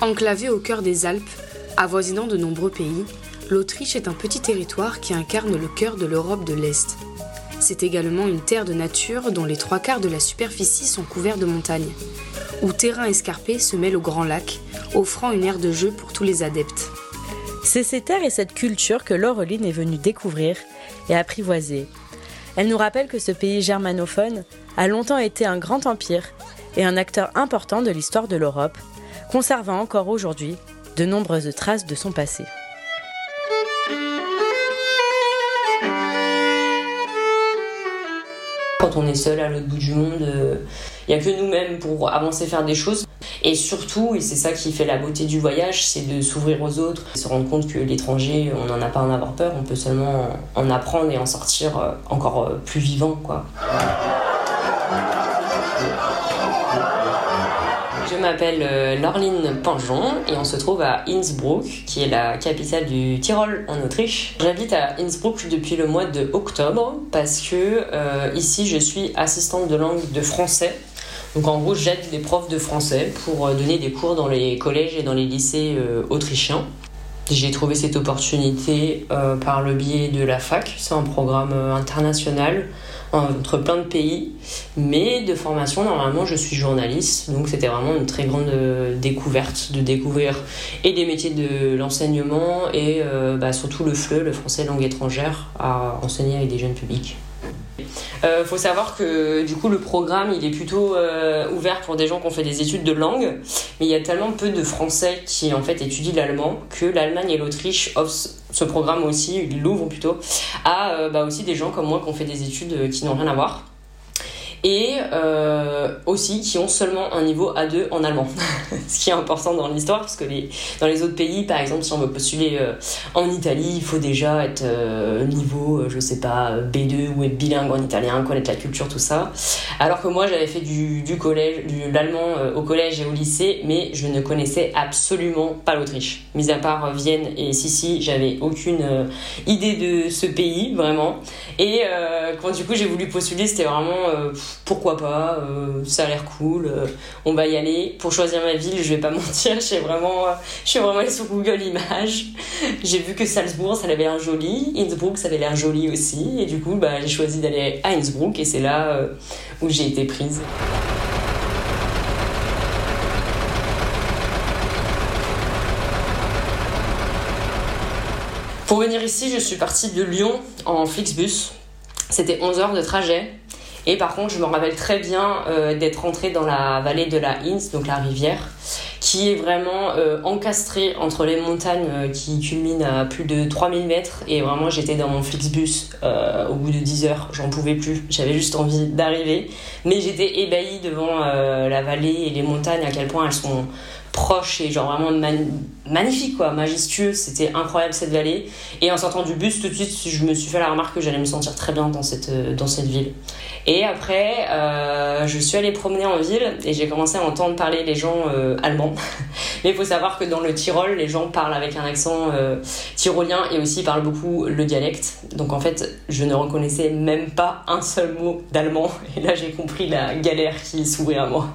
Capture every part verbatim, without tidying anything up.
Enclavée au cœur des Alpes, avoisinant de nombreux pays, l'Autriche est un petit territoire qui incarne le cœur de l'Europe de l'Est. C'est également une terre de nature dont les trois quarts de la superficie sont couverts de montagnes, où terrain escarpé se mêle aux grands lacs, offrant une aire de jeu pour tous les adeptes. C'est ces terres et cette culture que Laureline est venue découvrir et apprivoiser. Elle nous rappelle que ce pays germanophone a longtemps été un grand empire et un acteur important de l'histoire de l'Europe, conservant encore aujourd'hui de nombreuses traces de son passé. Quand on est seul à l'autre bout du monde, il euh, n'y a que nous-mêmes pour avancer, faire des choses. Et surtout, et c'est ça qui fait la beauté du voyage, c'est de s'ouvrir aux autres, se rendre compte que l'étranger, on n'en a pas à en avoir peur, on peut seulement en apprendre et en sortir encore plus vivant, quoi. Je m'appelle euh, Laureline Panjon et on se trouve à Innsbruck, qui est la capitale du Tyrol en Autriche. J'habite à Innsbruck depuis le mois de octobre parce que euh, ici je suis assistante de langue de français. Donc en gros j'aide les profs de français pour euh, donner des cours dans les collèges et dans les lycées euh, autrichiens. J'ai trouvé cette opportunité euh, par le biais de la fac, c'est un programme euh, international entre plein de pays, mais de formation, normalement, je suis journaliste, donc c'était vraiment une très grande découverte de découvrir et des métiers de l'enseignement et euh, bah, surtout le F L E, le français langue étrangère, à enseigner avec des jeunes publics. Il euh, faut savoir que du coup le programme il est plutôt euh, ouvert pour des gens qui ont fait des études de langue, mais il y a tellement peu de Français qui en fait étudient l'allemand que l'Allemagne et l'Autriche offrent ce programme aussi, ils l'ouvrent plutôt à euh, bah, aussi des gens comme moi qui ont fait des études qui n'ont rien à voir. Et euh, aussi qui ont seulement un niveau A deux en allemand. Ce qui est important dans l'histoire, parce que les, dans les autres pays, par exemple, si on veut postuler euh, en Italie, il faut déjà être euh, niveau, euh, je sais pas, B deux ou être bilingue en italien, connaître la culture, tout ça. Alors que moi, j'avais fait du, du collège, du, l'allemand euh, au collège et au lycée, mais je ne connaissais absolument pas l'Autriche. Mis à part euh, Vienne et Sissi, j'avais aucune euh, idée de ce pays, vraiment. Et euh, quand du coup j'ai voulu postuler, c'était vraiment... Euh, pourquoi pas, euh, ça a l'air cool, euh, on va y aller. Pour choisir ma ville, je vais pas mentir, je suis vraiment, euh, je suis vraiment allée sur Google Images. J'ai vu que Salzbourg, ça avait l'air joli, Innsbruck, ça avait l'air joli aussi, et du coup, bah, j'ai choisi d'aller à Innsbruck, et c'est là euh, où j'ai été prise. Pour venir ici, je suis partie de Lyon en Flixbus. C'était onze heures de trajet. Et par contre, je me rappelle très bien euh, d'être rentrée dans la vallée de la Inns, donc la rivière, qui est vraiment euh, encastrée entre les montagnes euh, qui culminent à plus de trois mille mètres. Et vraiment, j'étais dans mon Flixbus euh, au bout de dix heures, j'en pouvais plus. J'avais juste envie d'arriver. Mais j'étais ébahie devant euh, la vallée et les montagnes, à quel point elles sont proches et genre vraiment man- magnifiques, quoi, majestueux. C'était incroyable cette vallée. Et en sortant du bus, tout de suite, je me suis fait la remarque que j'allais me sentir très bien dans cette, euh, dans cette ville. Et après, euh, je suis allée promener en ville et j'ai commencé à entendre parler les gens euh, allemands. Mais il faut savoir que dans le Tyrol, les gens parlent avec un accent euh, tyrolien et aussi parlent beaucoup le dialecte. Donc en fait, je ne reconnaissais même pas un seul mot d'allemand. Et là, j'ai compris la galère qui s'ouvrait à moi.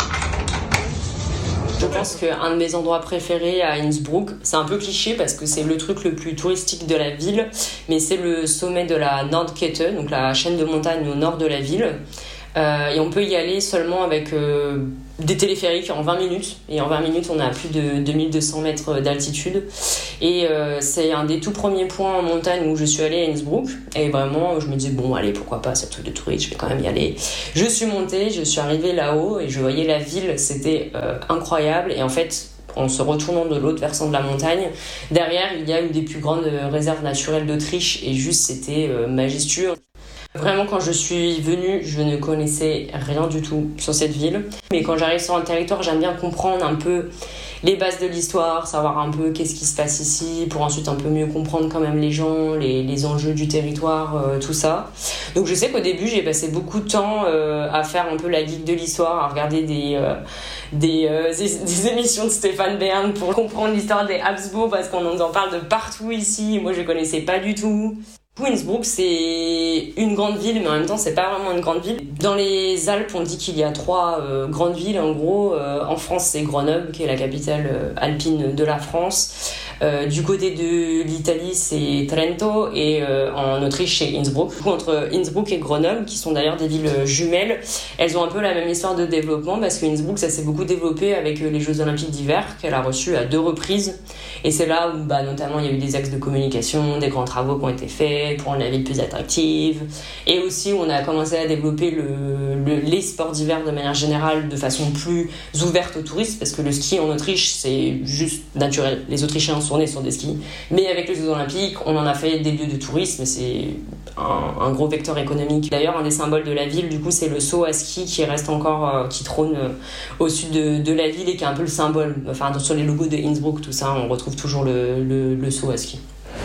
Je pense qu'un de mes endroits préférés à Innsbruck, c'est un peu cliché parce que c'est le truc le plus touristique de la ville, mais c'est le sommet de la Nordkette, donc la chaîne de montagnes au nord de la ville. Euh, et on peut y aller seulement avec euh, des téléphériques en vingt minutes. Et en vingt minutes, on a plus de deux mille deux cents mètres d'altitude. Et euh, c'est un des tout premiers points en montagne où je suis allée à Innsbruck. Et vraiment, je me disais, bon, allez, pourquoi pas, c'est un truc de touriste, je vais quand même y aller. Je suis montée, je suis arrivée là-haut et je voyais la ville, c'était euh, incroyable. Et en fait, en se retournant de l'autre versant de la montagne, derrière, il y a une des plus grandes réserves naturelles d'Autriche. Et juste, c'était euh, majestueux. Vraiment, quand je suis venue, je ne connaissais rien du tout sur cette ville. Mais quand j'arrive sur un territoire, j'aime bien comprendre un peu les bases de l'histoire, savoir un peu qu'est-ce qui se passe ici, pour ensuite un peu mieux comprendre quand même les gens, les, les enjeux du territoire, euh, tout ça. Donc je sais qu'au début, j'ai passé beaucoup de temps euh, à faire un peu la geek de l'histoire, à regarder des, euh, des, euh, des émissions de Stéphane Bern pour comprendre l'histoire des Habsbourg, parce qu'on en parle de partout ici, et moi je connaissais pas du tout. Innsbruck, c'est une grande ville, mais en même temps, c'est pas vraiment une grande ville. Dans les Alpes, on dit qu'il y a trois euh, grandes villes. En gros, euh, en France, c'est Grenoble, qui est la capitale euh, alpine de la France. Euh, du côté de l'Italie, c'est Trento, et euh, en Autriche, c'est Innsbruck. Du coup, entre Innsbruck et Grenoble, qui sont d'ailleurs des villes jumelles, elles ont un peu la même histoire de développement, parce que Innsbruck, ça s'est beaucoup développé avec les Jeux Olympiques d'hiver, qu'elle a reçus à deux reprises. Et c'est là où, bah, notamment, il y a eu des axes de communication, des grands travaux qui ont été faits pour rendre la ville plus attractive. Et aussi, on a commencé à développer le, le, les sports d'hiver de manière générale de façon plus ouverte aux touristes, parce que le ski en Autriche, c'est juste naturel. Les Autrichiens sont nés sur des skis. Mais avec les Jeux Olympiques, on en a fait des lieux de tourisme, c'est un, un gros vecteur économique. D'ailleurs, un des symboles de la ville, du coup, c'est le saut à ski qui reste encore, euh, qui trône euh, au sud de, de la ville et qui est un peu le symbole. Enfin, sur les logos de Innsbruck, tout ça, on retrouve toujours le, le, le saut à ski.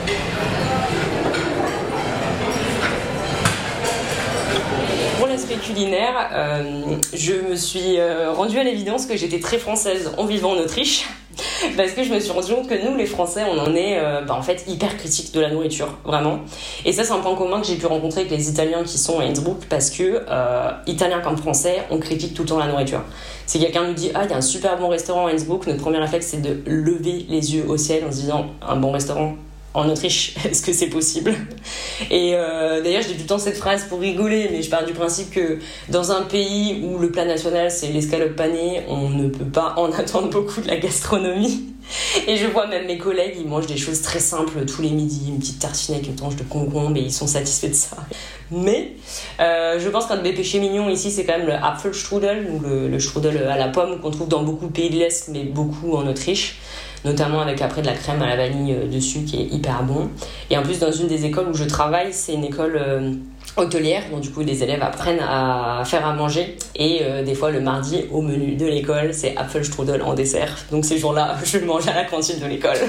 Pour l'aspect culinaire, euh, je me suis euh, rendue à l'évidence que j'étais très française en vivant en Autriche. Parce que je me suis rendu compte que nous, les Français, on en est euh, bah, en fait hyper critiques de la nourriture, vraiment. Et ça, c'est un point commun que j'ai pu rencontrer avec les Italiens qui sont à Innsbruck, parce que, euh, Italiens comme Français, on critique tout le temps la nourriture. Si quelqu'un nous dit « Ah, il y a un super bon restaurant à Innsbruck », notre premier réflexe, c'est de lever les yeux au ciel en se disant « Un bon restaurant en Autriche, est-ce que c'est possible ?» Et euh, d'ailleurs, je dis tout le temps cette phrase pour rigoler, mais je pars du principe que dans un pays où le plat national, c'est l'escalope panée, on ne peut pas en attendre beaucoup de la gastronomie. Et je vois même mes collègues, ils mangent des choses très simples tous les midis, une petite tartine avec une tranche de concombre, et ils sont satisfaits de ça. Mais euh, je pense qu'un de mes péchés mignons ici, c'est quand même le Apfelstrudel, ou le, le strudel à la pomme, qu'on trouve dans beaucoup de pays de l'Est, mais beaucoup en Autriche. Notamment avec après de la crème à la vanille dessus qui est hyper bon. Et en plus, dans une des écoles où je travaille, c'est une école euh, hôtelière, donc du coup les élèves apprennent à faire à manger, et euh, des fois le mardi au menu de l'école c'est Apfelstrudel en dessert, donc ces jours-là je mange à la cantine de l'école.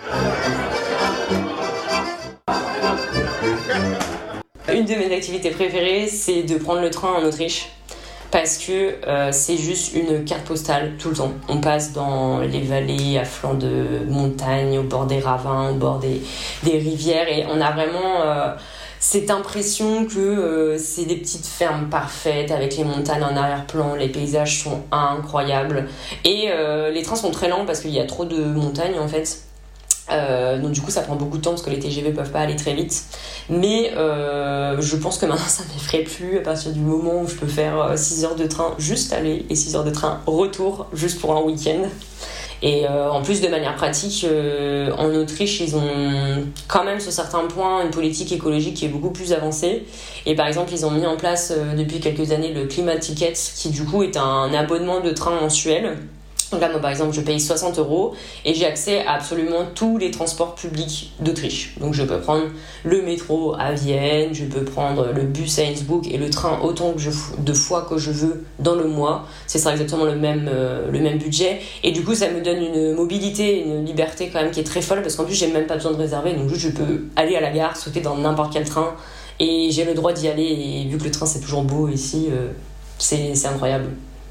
Une de mes activités préférées, c'est de prendre le train en Autriche. Parce que euh, c'est juste une carte postale tout le temps. On passe dans les vallées à flanc de montagne, au bord des ravins, au bord des, des rivières, et on a vraiment euh, cette impression que euh, c'est des petites fermes parfaites avec les montagnes en arrière-plan, les paysages sont incroyables. Et euh, les trains sont très lents parce qu'il y a trop de montagnes en fait. Euh, donc du coup ça prend beaucoup de temps parce que les T G V peuvent pas aller très vite, mais euh, je pense que maintenant ça m'effraie plus à partir du moment où je peux faire six heures de train juste aller et six heures de train retour juste pour un week-end. Et euh, en plus de manière pratique, euh, en Autriche ils ont quand même sur certains points une politique écologique qui est beaucoup plus avancée, et par exemple ils ont mis en place euh, depuis quelques années le Climate Ticket, qui du coup est un abonnement de train mensuel. Donc là, moi, par exemple, je paye soixante euros et j'ai accès à absolument tous les transports publics d'Autriche. Donc, je peux prendre le métro à Vienne, je peux prendre le bus à Innsbruck et le train autant que je, de fois que je veux dans le mois. Ce sera exactement le même, euh, le même budget. Et du coup, ça me donne une mobilité, une liberté quand même qui est très folle, parce qu'en plus, j'ai même pas besoin de réserver. Donc, juste, je peux aller à la gare, sauter dans n'importe quel train et j'ai le droit d'y aller. Et vu que le train, c'est toujours beau ici, euh, c'est, c'est incroyable.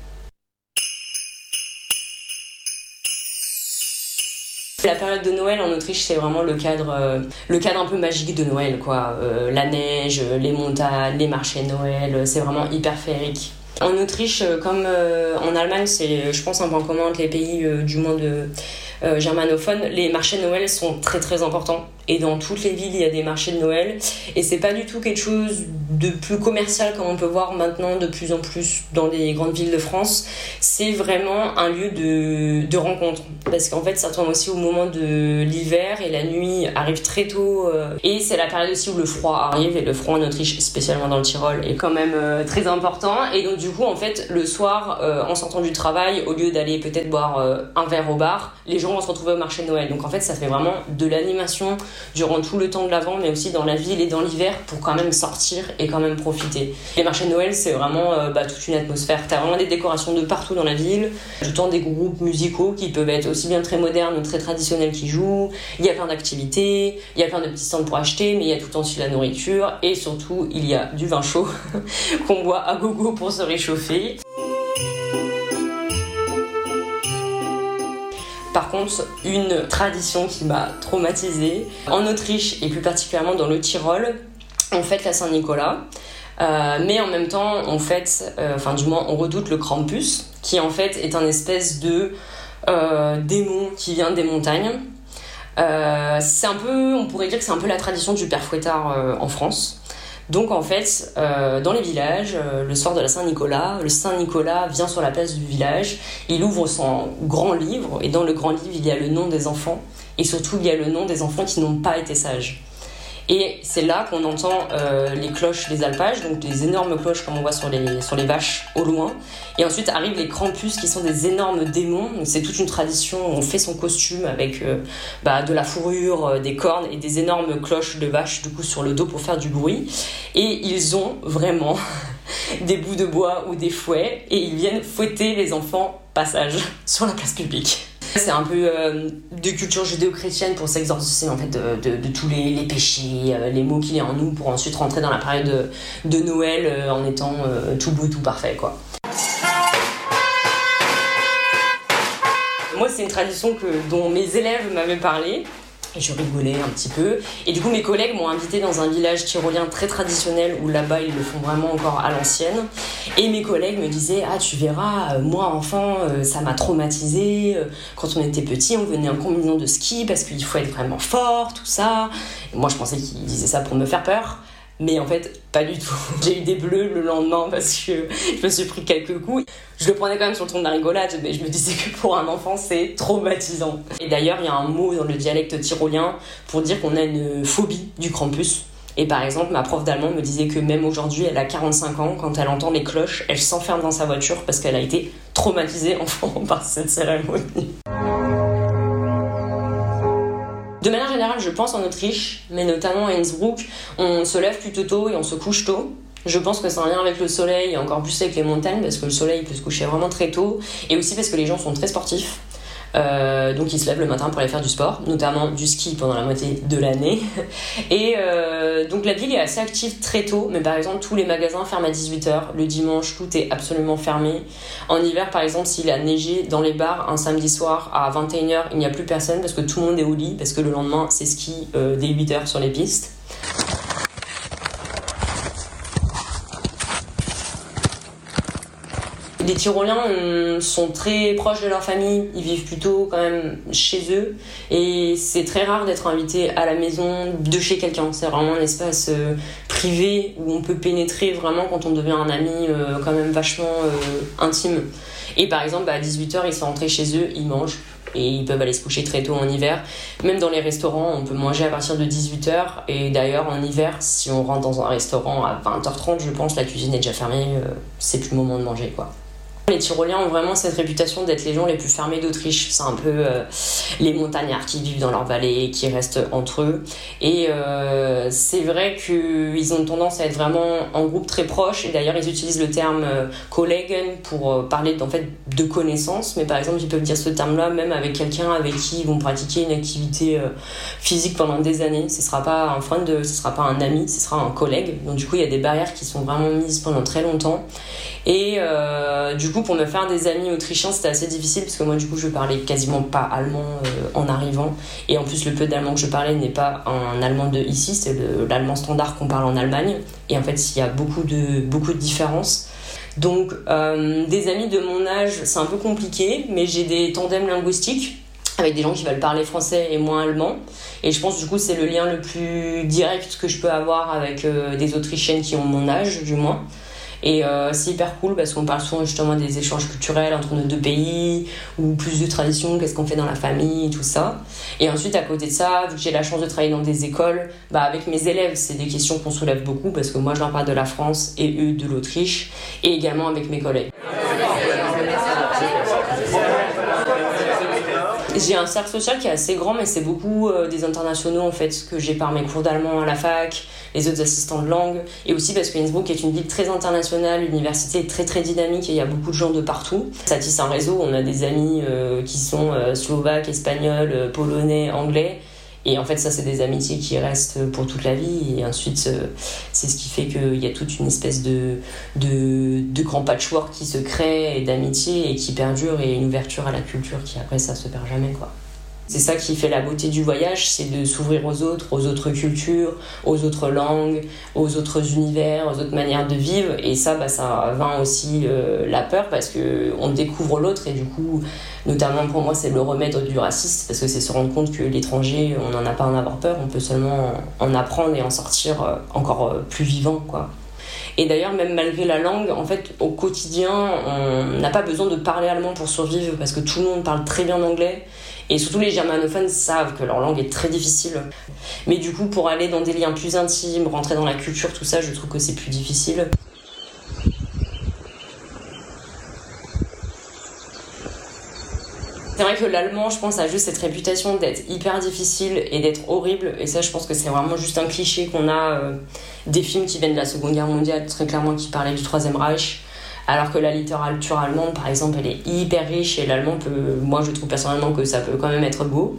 La période de Noël en Autriche, c'est vraiment le cadre, euh, le cadre un peu magique de Noël, quoi. Euh, la neige, les montagnes, les marchés de Noël, c'est vraiment hyper féerique. En Autriche, comme euh, en Allemagne, c'est, je pense, un point commun entre les pays euh, du monde euh, euh, germanophone, les marchés de Noël sont très très importants. Et dans toutes les villes, il y a des marchés de Noël. Et c'est pas du tout quelque chose de plus commercial comme on peut voir maintenant de plus en plus dans les grandes villes de France. C'est vraiment un lieu de, de rencontre. Parce qu'en fait, ça tombe aussi au moment de l'hiver et la nuit arrive très tôt. Euh, et c'est la période aussi où le froid arrive. Et le froid en Autriche, spécialement dans le Tyrol, est quand même euh, très important. Et donc du coup, en fait, le soir, euh, en sortant du travail, au lieu d'aller peut-être boire euh, un verre au bar, les gens vont se retrouver au marché de Noël. Donc en fait, ça fait vraiment de l'animation durant tout le temps de l'Avent, mais aussi dans la ville et dans l'hiver, pour quand même sortir et quand même profiter. Les marchés de Noël, c'est vraiment euh, bah, toute une atmosphère. T'as vraiment des décorations de partout dans la ville, tout le temps des groupes musicaux qui peuvent être aussi bien très modernes ou très traditionnels qui jouent. Il y a plein d'activités, il y a plein de petits stands pour acheter, mais il y a tout le temps aussi de la nourriture, et surtout, il y a du vin chaud qu'on boit à gogo pour se réchauffer. Par contre, une tradition qui m'a traumatisée, en Autriche et plus particulièrement dans le Tyrol, on fête la Saint-Nicolas. Euh, mais en même temps, on fête, euh, enfin du moins, on redoute le Krampus, qui en fait est un espèce de euh, démon qui vient des montagnes. Euh, c'est un peu, on pourrait dire que c'est un peu la tradition du père Fouettard euh, en France. Donc en fait, euh, dans les villages, euh, le soir de la Saint-Nicolas, le Saint-Nicolas vient sur la place du village, il ouvre son grand livre, et dans le grand livre, il y a le nom des enfants, et surtout il y a le nom des enfants qui n'ont pas été sages. Et c'est là qu'on entend euh, les cloches des alpages, donc les énormes cloches comme on voit sur les, sur les vaches au loin. Et ensuite arrivent les Krampus qui sont des énormes démons. Donc c'est toute une tradition où on fait son costume avec euh, bah, de la fourrure, euh, des cornes et des énormes cloches de vaches du coup sur le dos pour faire du bruit. Et ils ont vraiment des bouts de bois ou des fouets et ils viennent fouetter les enfants passage sur la place publique. C'est un peu euh, de culture judéo-chrétienne pour s'exorciser en fait de, de, de tous les, les péchés, euh, les maux qu'il y a en nous pour ensuite rentrer dans la période de, de Noël euh, en étant euh, tout beau, tout parfait quoi. Moi c'est une tradition que, dont mes élèves m'avaient parlé. Et je rigolais un petit peu. Et du coup, mes collègues m'ont invité dans un village tyrolien très traditionnel où là-bas, ils le font vraiment encore à l'ancienne. Et mes collègues me disaient « Ah, tu verras, moi, enfant, ça m'a traumatisé. Quand on était petit, on venait en combinaison de ski parce qu'il faut être vraiment fort, tout ça. » Et moi, je pensais qu'ils disaient ça pour me faire peur. Mais en fait, pas du tout. J'ai eu des bleus le lendemain parce que je me suis pris quelques coups. Je le prenais quand même sur le ton de la rigolade, mais je me disais que pour un enfant, c'est traumatisant. Et d'ailleurs, il y a un mot dans le dialecte tyrolien pour dire qu'on a une phobie du Krampus. Et par exemple, ma prof d'allemand me disait que même aujourd'hui, elle a quarante-cinq ans, quand elle entend les cloches, elle s'enferme dans sa voiture parce qu'elle a été traumatisée enfant par cette cérémonie. De manière générale, je pense en Autriche, mais notamment à Innsbruck, on se lève plutôt tôt et on se couche tôt. Je pense que c'est un lien avec le soleil et encore plus avec les montagnes parce que le soleil peut se coucher vraiment très tôt et aussi parce que les gens sont très sportifs. Euh, donc ils se lèvent le matin pour aller faire du sport, notamment du ski pendant la moitié de l'année. Et euh, donc la ville est assez active très tôt, mais par exemple tous les magasins ferment à dix-huit heures. Le dimanche, tout est absolument fermé. En hiver, par exemple, s'il a neigé dans les bars un samedi soir à vingt et une heures, il n'y a plus personne parce que tout le monde est au lit, parce que le lendemain, c'est ski euh, dès huit heures sur les pistes. Les Tyroliens euh, sont très proches de leur famille, ils vivent plutôt quand même chez eux et c'est très rare d'être invité à la maison de chez quelqu'un. C'est vraiment un espace euh, privé où on peut pénétrer vraiment quand on devient un ami euh, quand même vachement euh, intime. Et par exemple, bah, à dix-huit heures, ils sont rentrés chez eux, ils mangent et ils peuvent aller se coucher très tôt en hiver. Même dans les restaurants, on peut manger à partir de dix-huit heures et d'ailleurs en hiver, si on rentre dans un restaurant à vingt heures trente, je pense, la cuisine est déjà fermée, euh, c'est plus le moment de manger quoi. Les Tyroliens ont vraiment cette réputation d'être les gens les plus fermés d'Autriche. C'est un peu euh, les montagnards qui vivent dans leur vallée, qui restent entre eux. Et euh, c'est vrai qu'ils ont tendance à être vraiment en groupe très proche. Et d'ailleurs, ils utilisent le terme euh, Kollegen pour euh, parler en fait, de connaissances. Mais par exemple, ils peuvent dire ce terme-là même avec quelqu'un avec qui ils vont pratiquer une activité euh, physique pendant des années. Ce ne sera pas un friend, ce ne sera pas un ami, ce sera un collègue. Donc du coup, il y a des barrières qui sont vraiment mises pendant très longtemps. Et euh, du coup, pour me faire des amis autrichiens, c'était assez difficile parce que moi, du coup, je parlais quasiment pas allemand euh, en arrivant. Et en plus, le peu d'allemand que je parlais n'est pas un allemand de ici, c'est le, l'allemand standard qu'on parle en Allemagne. Et en fait, il y a beaucoup de, beaucoup de différences. Donc, euh, des amis de mon âge, c'est un peu compliqué, mais j'ai des tandems linguistiques avec des gens qui veulent parler français et moins allemand. Et je pense, du coup, c'est le lien le plus direct que je peux avoir avec euh, des Autrichiennes qui ont mon âge, du moins. Et euh, c'est hyper cool parce qu'on parle souvent justement des échanges culturels entre nos deux pays ou plus de traditions, qu'est-ce qu'on fait dans la famille, tout ça. Et ensuite, à côté de ça, vu que j'ai la chance de travailler dans des écoles, bah avec mes élèves, c'est des questions qu'on soulève beaucoup parce que moi, je leur parle de la France et eux de l'Autriche et également avec mes collègues. J'ai un cercle social qui est assez grand, mais c'est beaucoup euh, des internationaux en fait que j'ai par mes cours d'allemand à la fac, les autres assistants de langue, et aussi parce que Innsbruck est une ville très internationale, l'université est très très dynamique et il y a beaucoup de gens de partout. Ça tisse un réseau, on a des amis euh, qui sont euh, slovaques, espagnols, euh, polonais, anglais. Et en fait, ça, c'est des amitiés qui restent pour toute la vie. Et ensuite, c'est ce qui fait qu'il y a toute une espèce de, de, de grand patchwork qui se crée et d'amitié et qui perdure et une ouverture à la culture qui, après, ça se perd jamais, quoi. C'est ça qui fait la beauté du voyage, c'est de s'ouvrir aux autres, aux autres cultures, aux autres langues, aux autres univers, aux autres manières de vivre. Et ça, bah, ça vainc aussi euh, la peur parce qu'on découvre l'autre et du coup, notamment pour moi, c'est le remède du racisme parce que c'est se rendre compte que l'étranger, on n'en a pas à en avoir peur, on peut seulement en apprendre et en sortir encore plus vivant, quoi. Et d'ailleurs, même malgré la langue, en fait, au quotidien, on n'a pas besoin de parler allemand pour survivre parce que tout le monde parle très bien anglais. Et surtout, les germanophones savent que leur langue est très difficile. Mais du coup, pour aller dans des liens plus intimes, rentrer dans la culture, tout ça, je trouve que c'est plus difficile. C'est vrai que l'allemand, je pense, a juste cette réputation d'être hyper difficile et d'être horrible. Et ça, je pense que c'est vraiment juste un cliché qu'on a euh, des films qui viennent de la Seconde Guerre mondiale, très clairement, qui parlaient du Troisième Reich. Alors que la littérature allemande, par exemple, elle est hyper riche et l'allemand peut... Moi, je trouve personnellement que ça peut quand même être beau.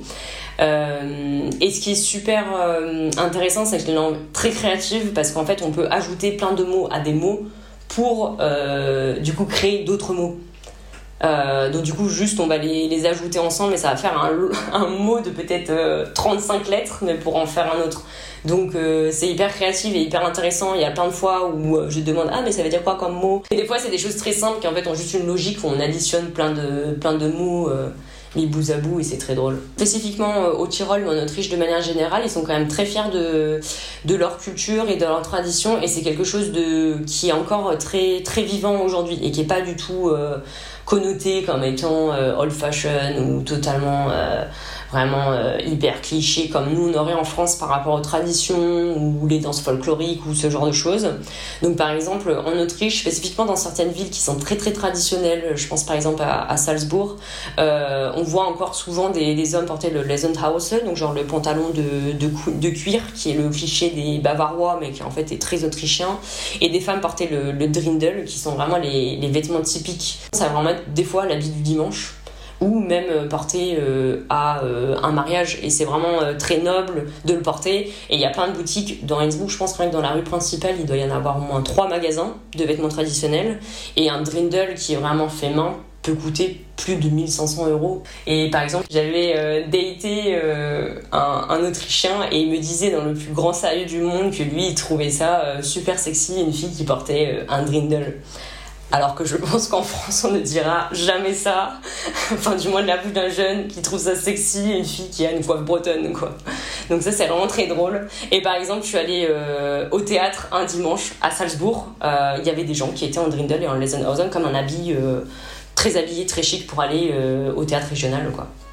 Euh, et ce qui est super euh, intéressant, c'est que c'est une langue très créative parce qu'en fait, on peut ajouter plein de mots à des mots pour, euh, du coup, créer d'autres mots. Euh, donc du coup juste on va les, les ajouter ensemble et ça va faire un, un mot de peut-être euh, trente-cinq lettres mais pour en faire un autre, donc euh, c'est hyper créatif et hyper intéressant. Il y a plein de fois où euh, je demande ah mais ça veut dire quoi comme mot, et des fois c'est des choses très simples qui en fait ont juste une logique où on additionne plein de, plein de mots euh, mis bout à bout et c'est très drôle. Spécifiquement euh, au Tyrol ou en Autriche de manière générale, ils sont quand même très fiers de, de leur culture et de leur tradition et c'est quelque chose de, qui est encore très, très vivant aujourd'hui et qui n'est pas du tout euh, connoté comme étant euh, old fashion ou totalement euh, vraiment euh, hyper cliché comme nous on aurait en France par rapport aux traditions ou les danses folkloriques ou ce genre de choses. Donc par exemple en Autriche, spécifiquement dans certaines villes qui sont très très traditionnelles, je pense par exemple à, à Salzbourg, euh, on voit encore souvent des, des hommes porter le Lesenhause, donc genre le pantalon de, de, de cuir qui est le cliché des Bavarois mais qui en fait est très autrichien, et des femmes porter le, le Dirndl qui sont vraiment les, les vêtements typiques. Ça va vraiment être des fois l'habit du dimanche ou même porter euh, à euh, un mariage, et c'est vraiment euh, très noble de le porter. Et il y a plein de boutiques dans Innsbruck, je pense rien que dans la rue principale il doit y en avoir au moins trois magasins de vêtements traditionnels, et un Dirndl qui est vraiment fait main peut coûter plus de mille cinq cents euros. Et par exemple j'avais euh, daté euh, un, un Autrichien et il me disait dans le plus grand sérieux du monde que lui il trouvait ça euh, super sexy, une fille qui portait euh, un Dirndl. Alors que je pense qu'en France, on ne dira jamais ça. Enfin, du moins de la bouche d'un jeune qui trouve ça sexy, une fille qui a une coiffe bretonne, quoi. Donc ça, c'est vraiment très drôle. Et par exemple, je suis allée euh, au théâtre un dimanche à Salzbourg. Il euh, y avait des gens qui étaient en Dirndl et en Lesenhausen comme un habit euh, très habillé, très chic pour aller euh, au théâtre régional, quoi.